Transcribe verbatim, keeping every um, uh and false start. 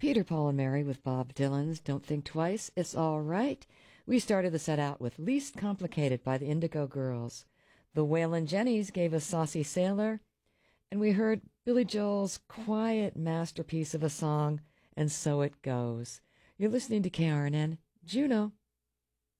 Peter, Paul, and Mary with Bob Dylan's Don't Think Twice, It's All Right. We started the set out with Least Complicated by the Indigo Girls. The Waylon Jennys gave us Saucy Sailor, and we heard Billy Joel's quiet masterpiece of a song, And So It Goes. You're listening to K R N N, Juneau.